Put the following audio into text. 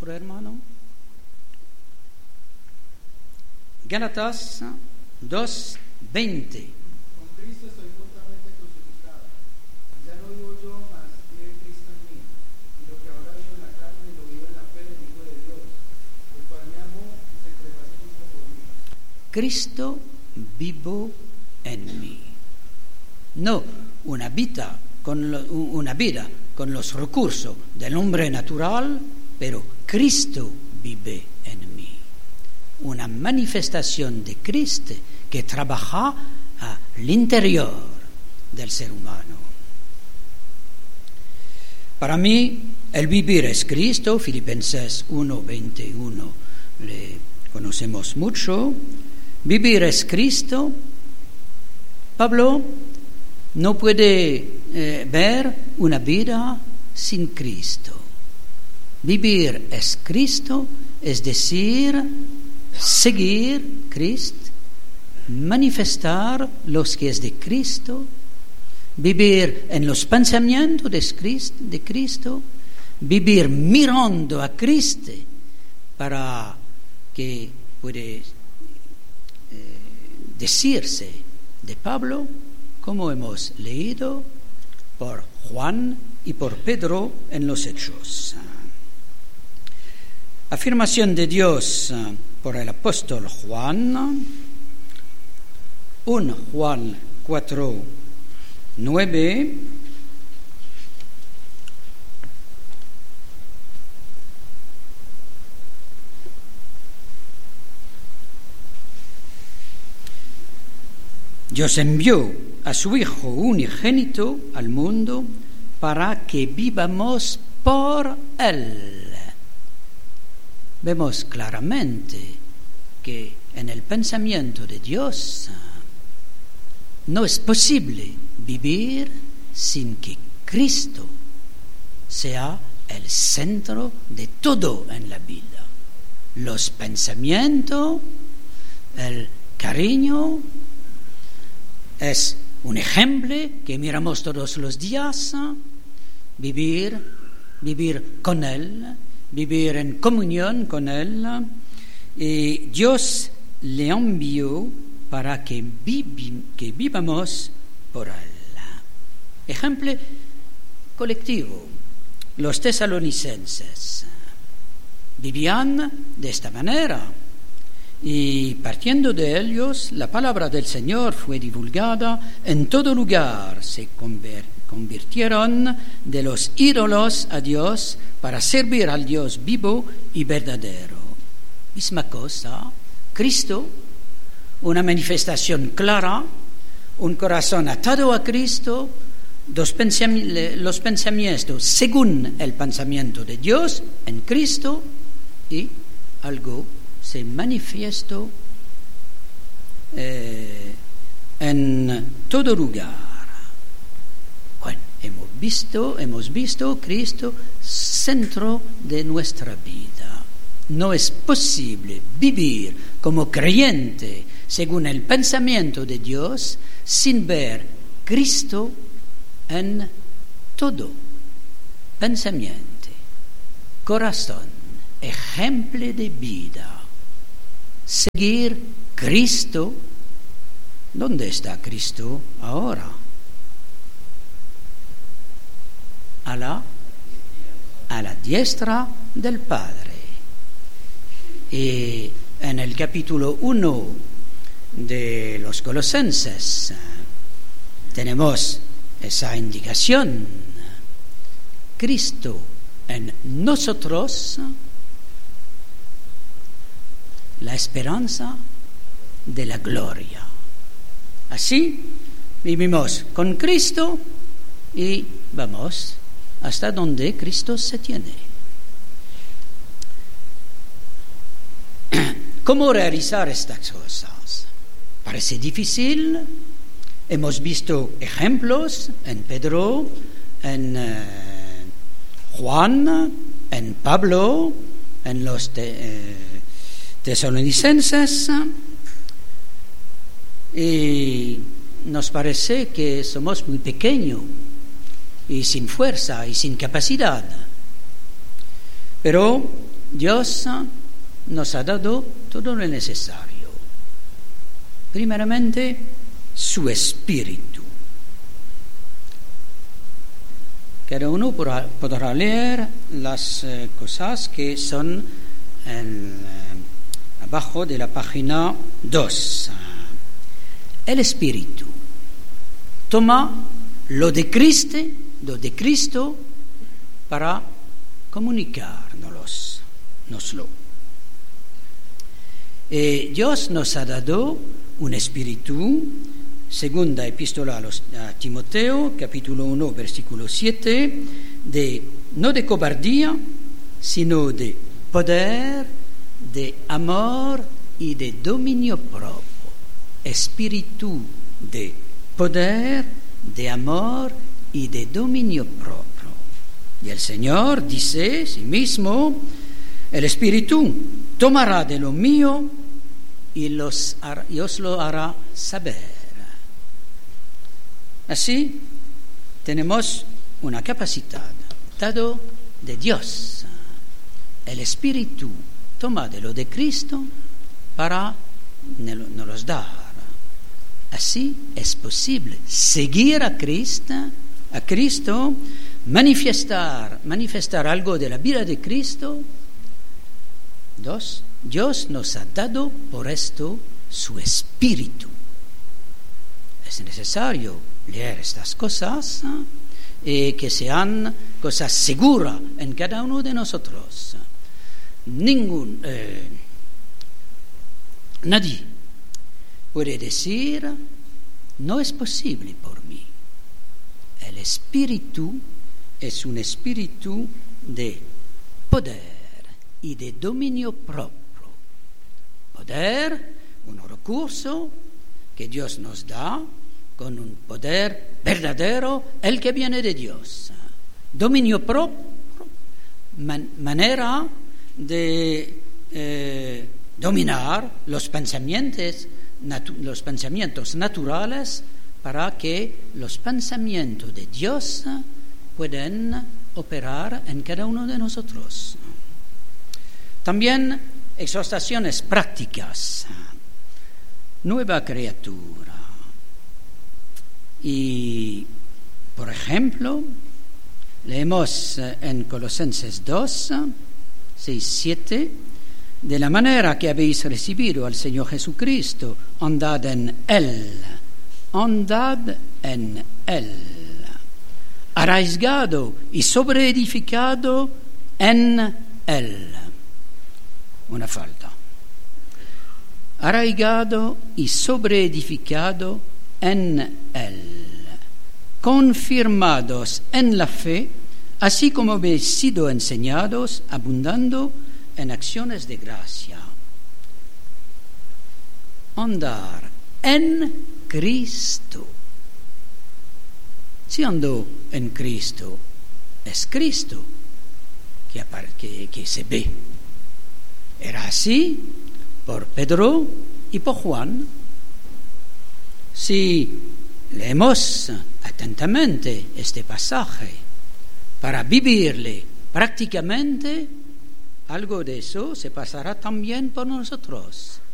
otro hermano. Gálatas 2:20. Con Cristo estoy juntamente crucificado. Ya no vivo yo, mas vive Cristo en mí. Y lo que ahora vivo en la carne, lo vivo en la fe del Hijo de Dios, el cual me amó y se entregó a sí mismo por mí. Cristo vivo en mí. No una vida con los recursos del hombre natural, pero Cristo vive en mí. Una manifestación de Cristo que trabaja al interior del ser humano. Para mí, el vivir es Cristo. Filipenses 1:21 le conocemos mucho. Vivir es Cristo. Pablo no puede ver una vida sin Cristo. Vivir es Cristo, es decir, seguir Cristo, manifestar los que es de Cristo, vivir en los pensamientos de Cristo, vivir mirando a Cristo, para que puede decirse de Pablo, como hemos leído por Juan y por Pedro en los Hechos. Afirmación de Dios por el apóstol Juan, 1 Juan 4:9. Dios envió a su Hijo unigénito al mundo para que vivamos por Él. Vemos claramente que en el pensamiento de Dios no es posible vivir sin que Cristo sea el centro de todo en la vida. Los pensamientos, el cariño, es un ejemplo que miramos todos los días. Vivir con Él, vivir en comunión con Él. Y Dios le envió para que vivamos por Él. Ejemplo colectivo. Los tesalonicenses vivían de esta manera. Y partiendo de ellos, la palabra del Señor fue divulgada en todo lugar. Se convirtieron de los ídolos a Dios para servir al Dios vivo y verdadero. Misma cosa, Cristo, una manifestación clara, un corazón atado a Cristo, los pensamientos según el pensamiento de Dios en Cristo, y algo se manifiestó en todo lugar. Bueno, hemos visto Cristo centro de nuestra vida. No es posible vivir como creyente según el pensamiento de Dios sin ver Cristo en todo pensamiento, corazón, ejemplo de vida. Seguir Cristo. ¿Dónde está Cristo ahora? A la diestra del Padre. Y en el capítulo 1 de los Colosenses tenemos esa indicación. Cristo en nosotros, la esperanza de la gloria. Así vivimos con Cristo y vamos hasta donde Cristo se tiene. ¿Cómo realizar estas cosas? Parece difícil. Hemos visto ejemplos en Pedro, en Juan, en Pablo, en los tesalonicenses, y nos parece que somos muy pequeños y sin fuerza y sin capacidad. Pero Dios nos ha dado todo lo necesario. Primeramente, su espíritu. Cada uno podrá leer las cosas que son abajo de la página 2. El espíritu toma lo de Cristo para comunicárnoslo. Dios nos ha dado un espíritu, segunda epístola a Timoteo, capítulo 1, versículo 7, no de cobardía, sino de poder, de amor y de dominio propio. Espíritu de poder, de amor y de dominio propio. Y el Señor dice sí mismo: el Espíritu tomará de lo mío y os lo hará saber. Así tenemos una capacidad dado de Dios. El Espíritu toma de lo de Cristo para nos los dar. Así es posible seguir a Cristo, manifestar algo de la vida de Cristo. Dios nos ha dado por esto su Espíritu. Es necesario leer estas cosas que sean cosas seguras en cada uno de nosotros. Nadie puede decir: no es posible por mí. El espíritu es un espíritu de poder y de dominio propio. Poder, un recurso que Dios nos da con un poder verdadero, el que viene de Dios. Dominio propio, manera de dominar los pensamientos naturales para que los pensamientos de Dios puedan operar en cada uno de nosotros. También exhortaciones prácticas. Nueva criatura. Y, por ejemplo, leemos en Colosenses 2, 6, 7, de la manera que habéis recibido al Señor Jesucristo, andad en Él, arraigado y sobreedificado en Él. Una falta. Arraigado y sobreedificado en Él, confirmados en la fe, así como habéis sido enseñados, abundando en acciones de gracia. Andar en Cristo. Si ando en Cristo, es Cristo que se ve. Era así por Pedro y por Juan. Si leemos atentamente este pasaje para vivirle prácticamente, algo de eso se pasará también por nosotros.